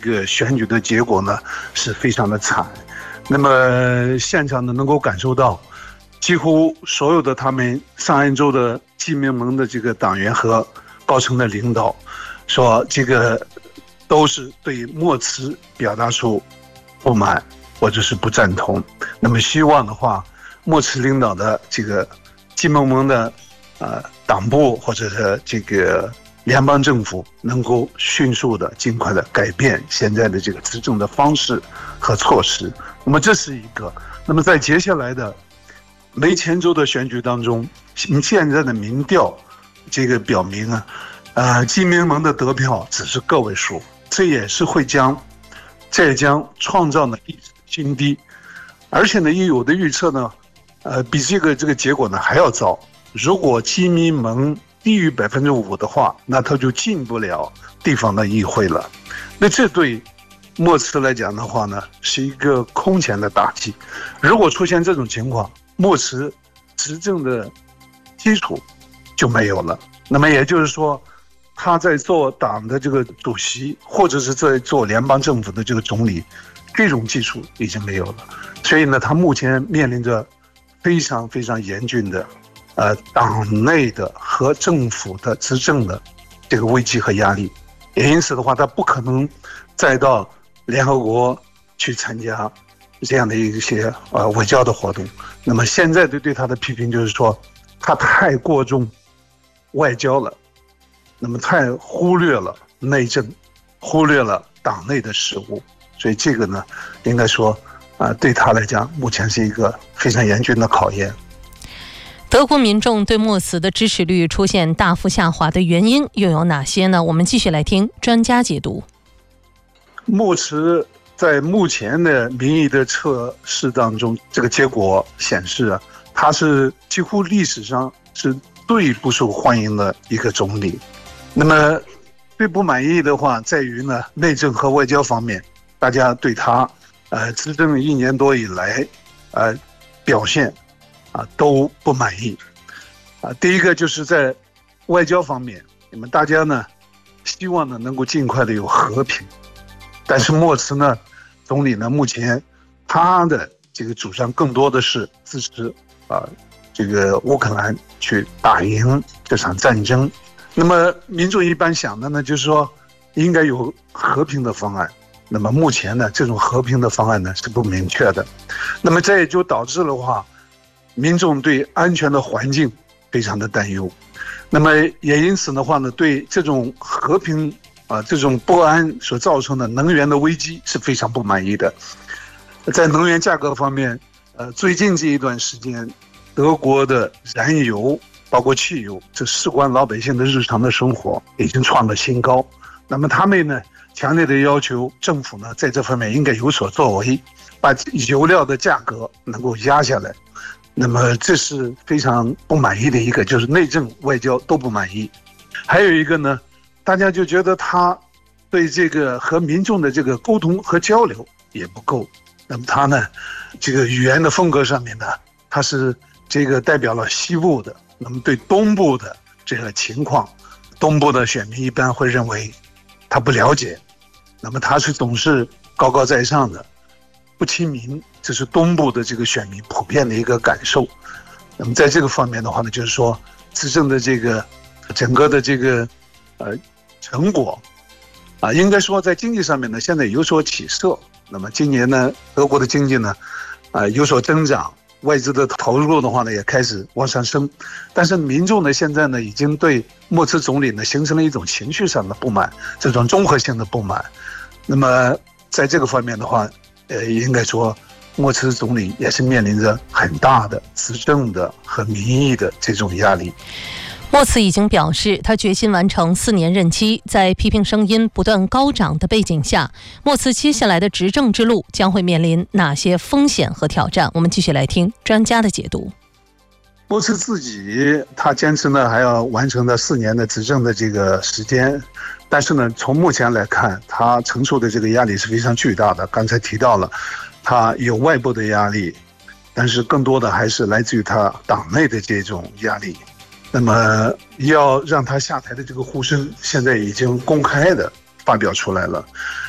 个选举的结果呢是非常的惨。那么现场呢能够感受到，几乎所有的他们上恩州的基民盟的这个党员和高层的领导，说这个都是对莫茨表达出不满或者是不赞同。那么希望的话，莫茨领导的这个基民盟的党部或者是这个联邦政府能够迅速的尽快的改变现在的这个执政的方式和措施。那么这是一个。那么在接下来的梅前州的选举当中，现在的民调这个表明基民盟的得票只是个位数，这也是会再将创造呢历史新低。而且呢，也有的预测呢比这个结果呢还要糟。如果基民盟低于5%的话，那他就进不了地方的议会了。那这对莫茨来讲的话呢，是一个空前的打击。如果出现这种情况，莫茨执政的基础就没有了。那么也就是说，他在做党的这个主席，或者是在做联邦政府的这个总理，这种基础已经没有了。所以呢，他目前面临着非常非常严峻的党内的和政府的执政的这个危机和压力。也因此的话，他不可能再到联合国去参加这样的一些外交的活动。那么现在对他的批评就是说，他太过重外交了，那么太忽略了内政，忽略了党内的事务。所以这个呢，应该说对他来讲，目前是一个非常严峻的考验。 德国民众对莫茨的支持率出现大幅下滑的原因又有哪些呢？我们继续来听专家解读。 莫茨在目前的民意的测试当中，这个结果显示他是几乎历史上是最不受欢迎的一个总理。那么最不满意的话在于呢，内政和外交方面，大家对他执政1年多以来表现都不满意。第一个就是在外交方面，你们大家呢希望呢能够尽快的有和平，但是莫茨呢总理呢目前他的这个主张更多的是支持这个乌克兰去打赢这场战争。那么民众一般想的呢就是说应该有和平的方案。那么目前呢这种和平的方案呢是不明确的。那么这也就导致的话，民众对安全的环境非常的担忧。那么也因此的话呢，对这种和平这种不安所造成的能源的危机是非常不满意的。在能源价格方面，最近这一段时间，德国的燃油包括汽油，这事关老百姓的日常的生活，已经创了新高。那么他们呢强烈的要求政府呢在这方面应该有所作为，把油料的价格能够压下来。那么这是非常不满意的一个，就是内政外交都不满意。还有一个呢，大家就觉得他对这个和民众的这个沟通和交流也不够。那么他呢这个语言的风格上面呢，他是这个代表了西部的，那么对东部的这个情况，东部的选民一般会认为他不了解，那么他是总是高高在上的，不亲民，这是东部的这个选民普遍的一个感受。那么在这个方面的话呢，就是说执政的这个整个的这个成果应该说在经济上面呢现在有所起色。那么今年呢德国的经济呢有所增长，外资的投入的话呢也开始往上升。但是民众呢现在呢已经对莫茨总理呢形成了一种情绪上的不满，这种综合性的不满。那么在这个方面的话应该说莫茨总理也是面临着很大的执政的和民意的这种压力。 莫茨已经表示，他决心完成4年任期。在批评声音不断高涨的背景下，莫茨接下来的执政之路将会面临哪些风险和挑战？我们继续来听专家的解读。 莫茨自己他坚持呢还要完成的4年的执政的这个时间，但是呢从目前来看，他承受的这个压力是非常巨大的。刚才提到了他有外部的压力，但是更多的还是来自于他党内的这种压力。那么要让他下台的这个呼声现在已经公开的发表出来了。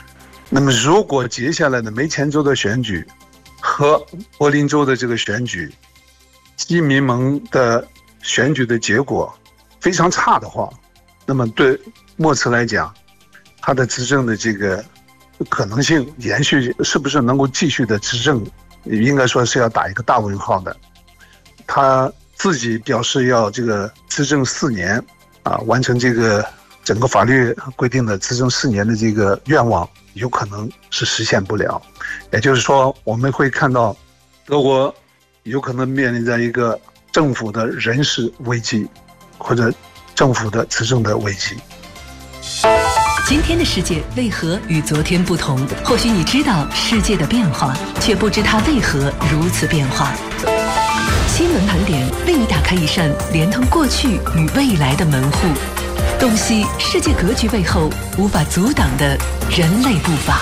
那么如果接下来的梅前州的选举和柏林州的这个选举，基民盟的选举的结果非常差的话，那么对莫茨来讲，他的执政的这个可能性延续，是不是能够继续的执政，应该说是要打一个大问号的。他自己表示要这个执政4年完成这个整个法律规定的执政4年的这个愿望，有可能是实现不了。也就是说，我们会看到德国有可能面临着一个政府的人事危机，或者政府的执政的危机。 今天的世界为何与昨天不同？或许你知道世界的变化，却不知它为何如此变化。新闻盘点为你打开一扇连通过去与未来的门户，洞悉世界格局背后无法阻挡的人类步伐。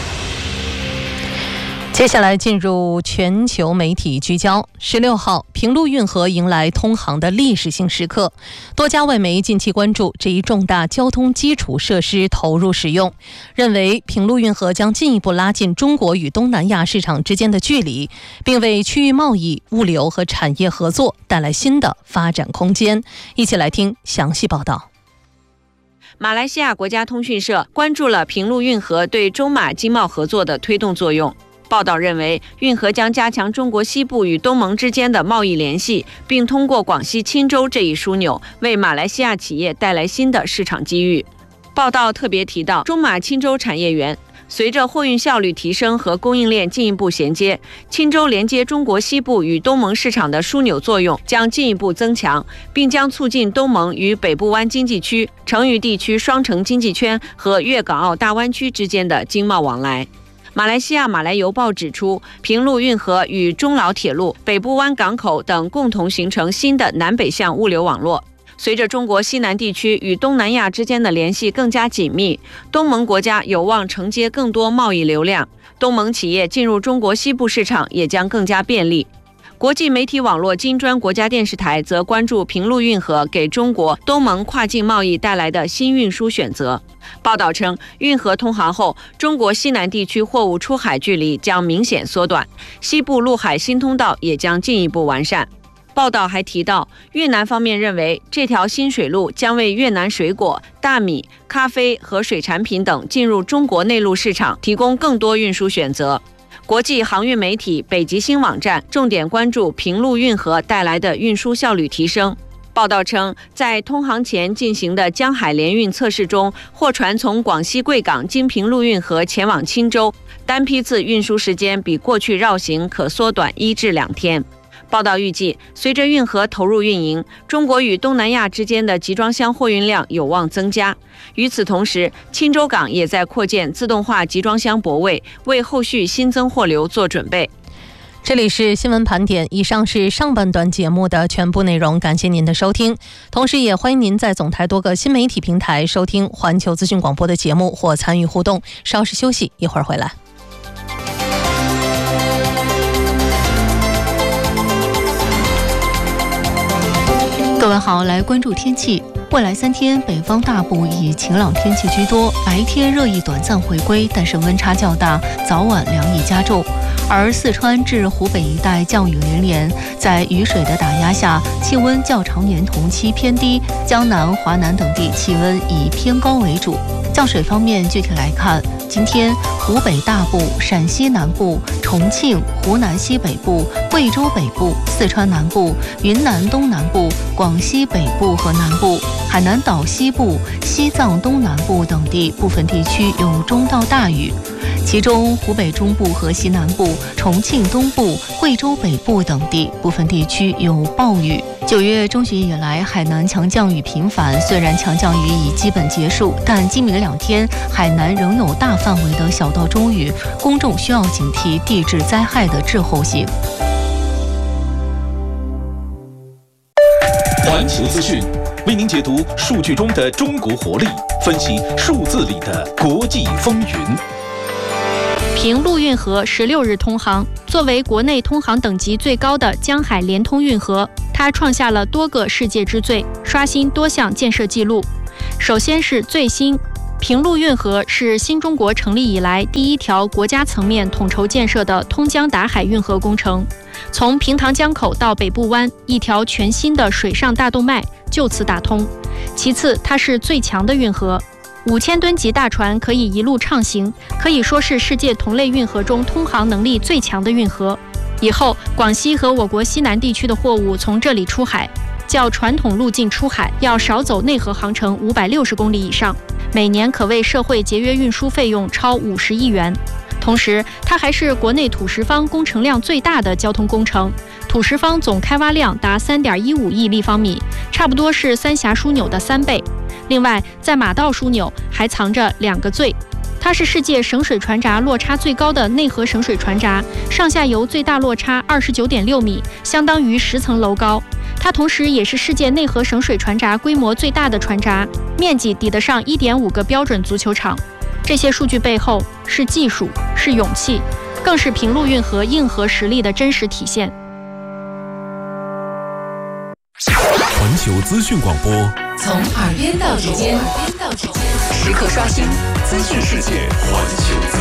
接下来进入全球媒体聚焦。16号，平陆运河迎来通航的历史性时刻，多家外媒近期关注这一重大交通基础设施投入使用，认为平陆运河将进一步拉近中国与东南亚市场之间的距离，并为区域贸易、物流和产业合作带来新的发展空间。一起来听详细报道。 马来西亚国家通讯社关注了平陆运河对中马经贸合作的推动作用。报道认为，运河将加强中国西部与东盟之间的贸易联系，并通过广西钦州这一枢纽，为马来西亚企业带来新的市场机遇。报道特别提到，中马钦州产业园随着货运效率提升和供应链进一步衔接，钦州连接中国西部与东盟市场的枢纽作用将进一步增强，并将促进东盟与北部湾经济区、成渝地区双城经济圈和粤港澳大湾区之间的经贸往来。马来西亚马来邮报指出，平陆运河与中老铁路、北部湾港口等共同形成新的南北向物流网络。随着中国西南地区与东南亚之间的联系更加紧密，东盟国家有望承接更多贸易流量，东盟企业进入中国西部市场也将更加便利。国际媒体网络金砖国家电视台则关注平陆运河给中国东盟跨境贸易带来的新运输选择。报道称，运河通航后，中国西南地区货物出海距离将明显缩短，西部陆海新通道也将进一步完善。报道还提到，越南方面认为这条新水路将为越南水果、大米、咖啡和水产品等进入中国内陆市场提供更多运输选择。国际航运媒体北极星网站重点关注平陆运河带来的运输效率提升。报道称，在通航前进行的江海联运测试中，货船从广西贵港经平陆运河前往钦州，单批次运输时间比过去绕行可缩短1至2天。报道预计，随着运河投入运营，中国与东南亚之间的集装箱货运量有望增加。与此同时，钦州港也在扩建自动化集装箱泊位，为后续新增货流做准备。 这里是新闻盘点，以上是上半段节目的全部内容，感谢您的收听。同时也欢迎您在总台多个新媒体平台收听环球资讯广播的节目或参与互动。稍事休息，一会儿回来。 各位好，来关注天气。未来3天，北方大部以晴朗天气居多，白天热意短暂回归，但是温差较大，早晚凉意加重。而四川至湖北一带降雨连连，在雨水的打压下，气温较常年同期偏低，江南、华南等地气温以偏高为主。降水方面，具体来看，今天湖北大部、陕西南部、重庆、湖南西北部、贵州北部、四川南部、云南东南部、广西北部和南部、海南岛西部、西藏东南部等地部分地区有中到大雨，其中湖北中部和西南部、重庆东部、贵州北部等地部分地区有暴雨。9月中旬以来，海南强降雨频繁，虽然强降雨已基本结束，但今明2天海南仍有大范围的小到中雨，公众需要警惕地质灾害的滞后性。 环球资讯为您解读数据中的中国活力，分析数字里的国际风云。 平陆运河16日通航，作为国内通航等级最高的江海联通运河，它创下了多个世界之最，刷新多项建设纪录。首先是最新平陆运河是新中国成立以来第一条国家层面统筹建设的通江达海运河工程，从平塘江口到北部湾，一条全新的水上大动脉就此打通。其次，它是最强的运河，5000吨级大船可以一路畅行，可以说是世界同类运河中通航能力最强的运河。以后，广西和我国西南地区的货物从这里出海，较传统路径出海要少走内河航程560公里以上，每年可为社会节约运输费用超50亿元。同时，它还是国内土石方工程量最大的交通工程，土石方总开挖量达3.15亿立方米，差不多是三峡枢纽的3倍。另外，在马道枢纽还藏着2个最，它是世界省水船闸落差最高的内河省水船闸，上下游最大落差29.6米，相当于10层楼高。它同时也是世界内河省水船闸规模最大的船闸，面积抵得上1.5个标准足球场。这些数据背后是技术，是勇气，更是平陆运河硬核实力的真实体现。 环球资讯广播， 从耳边到指尖，时刻刷新资讯世界。 环球资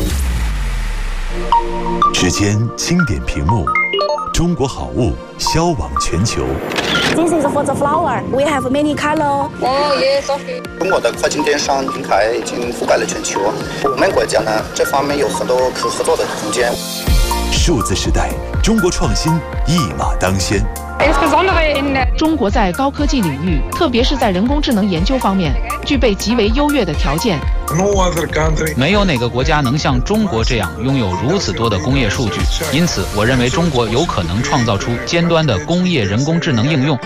讯，时间轻点屏幕，中国好物销往全球。 This is for the flower. We have many color. Oh yes, okay. 中国的跨境电商平台已经覆盖了全球，我们国家呢这方面有很多可合作的空间。 数字时代，中国创新一马当先。 中国在高科技领域，特别是在人工智能研究方面，具备极为优越的条件。 没有哪个国家能像中国这样拥有如此多的工业数据，因此我认为中国有可能创造出尖端的工业人工智能应用。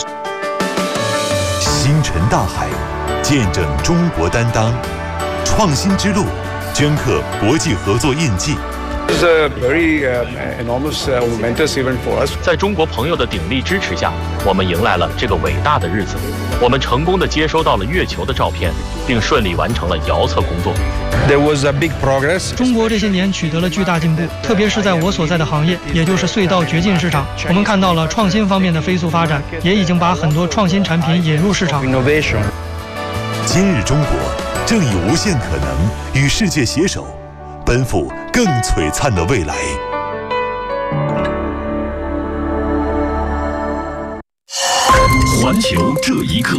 星辰大海，见证中国担当，创新之路，镌刻国际合作印记。 This is a very enormous momentous event for us. 在中国朋友的鼎力支持下，我们迎来了这个伟大的日子。我们成功地接收到了月球的照片，并顺利完成了遥测工作。 There was a big progress. 中国这些年取得了巨大进步，特别是在我所在的行业，也就是隧道掘进市场，我们看到了创新方面的飞速发展，也已经把很多创新产品引入市场。 Innovation. 今日中国正以无限可能与世界携手，奔赴更璀璨的未来。 环球这一刻，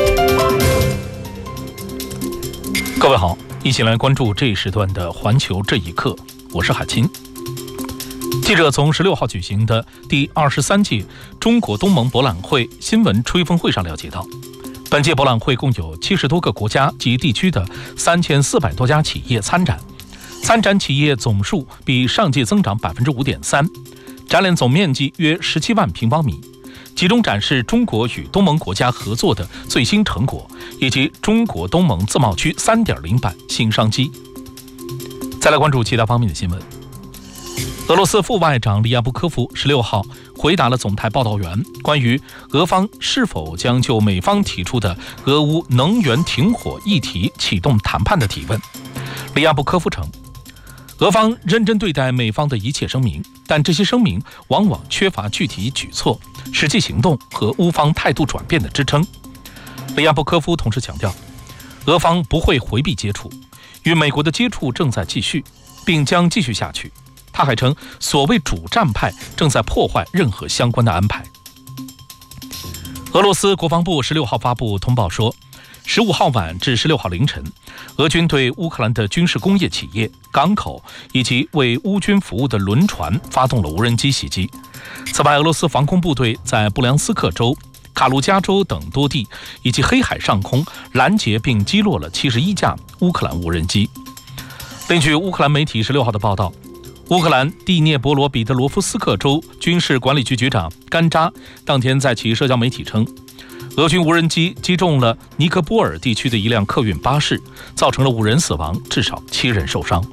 各位好，一起来关注这一时段的环球这一刻，我是海清。记者从16号举行的第23届中国东盟博览会新闻吹风会上了解到，本届博览会共有70多个国家及地区的3400多家企业参展，参展企业总数比上届增长 5.3%， 展览总面积约17万平方米，集中展示中国与东盟国家合作的最新成果，以及中国东盟自贸区 3.0 版新商机。再来关注其他方面的新闻。俄罗斯副外长利亚布科夫16号回答了总台报道员关于俄方是否将就美方提出的俄乌能源停火议题启动谈判的提问。利亚布科夫称，俄方认真对待美方的一切声明，但这些声明往往缺乏具体举措、实际行动和乌方态度转变的支撑。利亚布科夫同时强调，俄方不会回避接触，与美国的接触正在继续，并将继续下去。他还称，所谓主战派正在破坏任何相关的安排。俄罗斯国防部16号发布通报说，15号晚至16号凌晨，俄军对乌克兰的军事工业企业、港口以及为乌军服务的轮船发动了无人机袭击。此外，俄罗斯防空部队在布良斯克州、卡卢加州等多地以及黑海上空拦截并击落了71架乌克兰无人机。另据乌克兰媒体16号的报道，乌克兰第聂伯罗彼得罗夫斯克州军事管理局局长甘扎当天在其社交媒体称，俄军无人机击中了尼科波尔地区的一辆客运巴士，造成了5人死亡，至少7人受伤。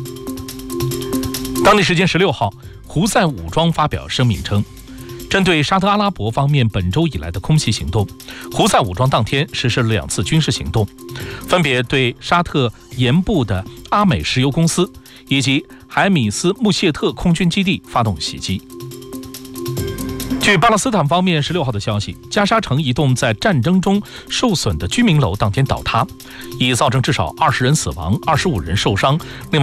当地时间16号，胡塞武装发表声明称，针对沙特阿拉伯方面本周以来的空袭行动，胡塞武装当天实施了2次军事行动，分别对沙特盐部的阿美石油公司以及海米斯穆谢特空军基地发动袭击。 据巴勒斯坦方面16号的消息，加沙城一栋在战争中受损的居民楼当天倒塌，已造成至少20人死亡、25人受伤，另外